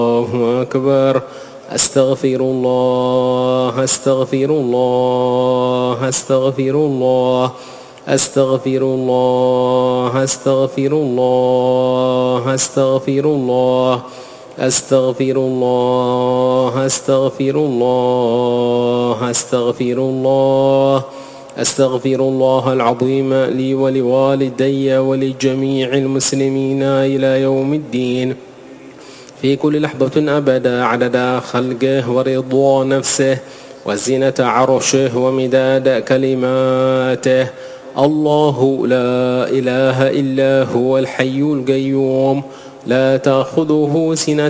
الله أكبر. أستغفر الله أستغفر الله أستغفر الله أستغفر الله أستغفر الله أستغفر الله أستغفر الله أستغفر الله أستغفر الله أستغفر الله العظيم لي ولوالدي ولجميع المسلمين إلى يوم الدين في كل لحظة أبدا عدد خلقه ورضا نفسه وزنة عرشه ومداد كلماته. الله لا إله إلا هو الحي القيوم لا تأخذه سنة